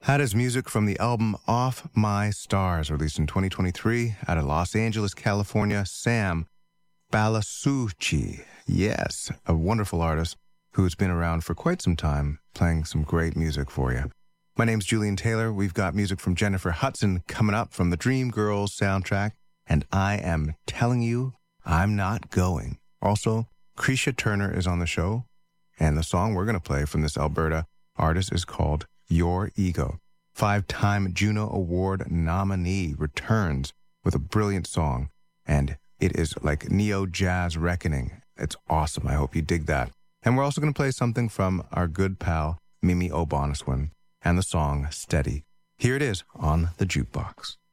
That is music from the album Off My Stars, released in 2023 out of Los Angeles, California. Sam Balasucci. Yes, a wonderful artist who's been around for quite some time, playing some great music for you. My name's Julian Taylor. We've got music from Jennifer Hudson coming up from the Dreamgirls soundtrack, and I am telling you, I'm not going. Also, Krisha Turner is on the show, and the song we're going to play from this Alberta artist is called Your Ego. 5-time Juno Award nominee returns with a brilliant song, and it is like neo-jazz reckoning. It's awesome. I hope you dig that. And we're also going to play something from our good pal, Mimi O'Boniswan, and the song Steady. Here it is on the Jukebox.